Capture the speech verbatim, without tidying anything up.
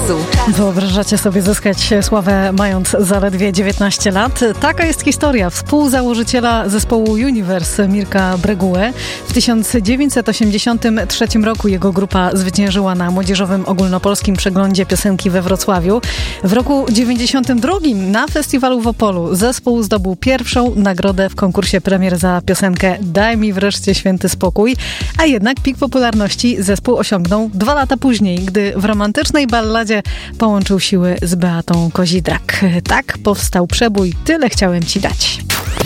czasu. Wyobrażacie sobie zyskać sławę mając zaledwie dziewiętnaście lat? Taka jest historia współzałożyciela zespołu Universe Mirka Breguę. W tysiąc dziewięćset osiemdziesiątym trzecim roku jego grupa zwyciężyła na Młodzieżowym Ogólnopolskim Przeglądzie Piosenki we Wrocławiu. W roku dziewięćdziesiątym drugim na festiwalu w Opolu zespół zdobył pierwszą nagrodę w konkursie premier za piosenkę Daj mi wreszcie święty spokój, a jednak pik popularności zespół osiągnął dwa lata później, gdy w romantycznej balladzie połączył siły z Beatą Kozidrak. Tak powstał przebój Tyle chciałem ci dać.